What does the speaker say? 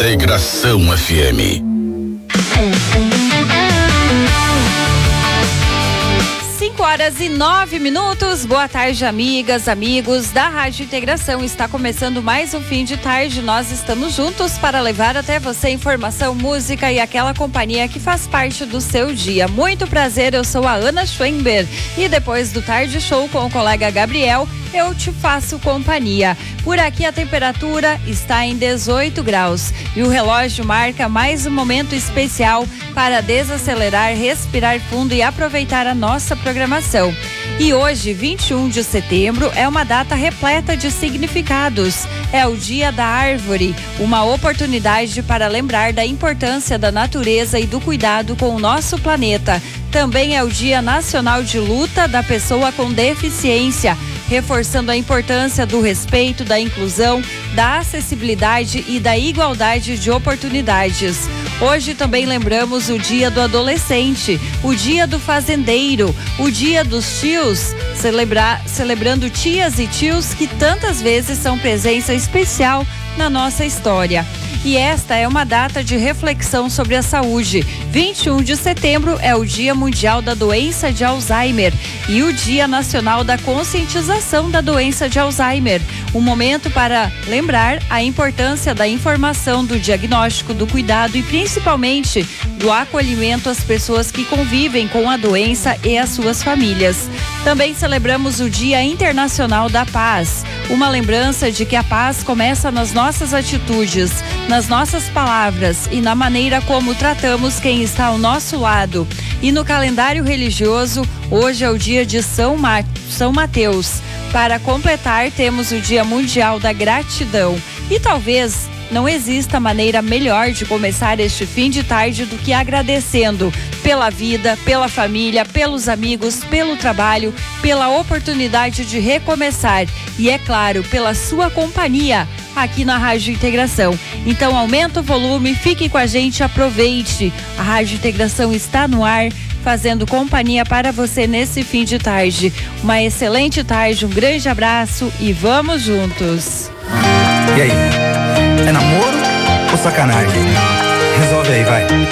Integração FM. 5h09. Boa tarde, amigas, amigos da Rádio Integração. Está começando mais um fim de tarde. Nós estamos juntos para levar até você informação, música e aquela companhia que faz parte do seu dia. Muito prazer, eu sou a Ana Schwember e depois do Tarde Show com o colega Gabriel, eu te faço companhia. Por aqui a temperatura está em 18 graus e o relógio marca mais um momento especial para desacelerar, respirar fundo e aproveitar a nossa programação. E hoje, 21 de setembro, é uma data repleta de significados. É o Dia da Árvore, uma oportunidade para lembrar da importância da natureza e do cuidado com o nosso planeta. Também é o Dia Nacional de Luta da Pessoa com Deficiência, reforçando a importância do respeito, da inclusão, da acessibilidade e da igualdade de oportunidades. Hoje também lembramos o Dia do Adolescente, o Dia do Fazendeiro, o Dia dos Tios, celebrando tias e tios que tantas vezes são presença especial na nossa história. E esta é uma data de reflexão sobre a saúde. 21 de setembro é o Dia Mundial da Doença de Alzheimer e o Dia Nacional da Conscientização da Doença de Alzheimer. Um momento para lembrar a importância da informação, do diagnóstico, do cuidado e principalmente do acolhimento às pessoas que convivem com a doença e às suas famílias. Também celebramos o Dia Internacional da Paz, uma lembrança de que a paz começa nas nossas atitudes, nas nossas palavras e na maneira como tratamos quem está ao nosso lado. E no calendário religioso, hoje é o dia de São Mateus. Para completar, temos o Dia Mundial da Gratidão. E talvez não exista maneira melhor de começar este fim de tarde do que agradecendo pela vida, pela família, pelos amigos, pelo trabalho, pela oportunidade de recomeçar e, é claro, pela sua companhia aqui na Rádio Integração. Então aumenta o volume, fique com a gente, aproveite. A Rádio Integração está no ar, fazendo companhia para você nesse fim de tarde. Uma excelente tarde, um grande abraço e vamos juntos. E aí, é namoro ou sacanagem? Resolve aí, vai.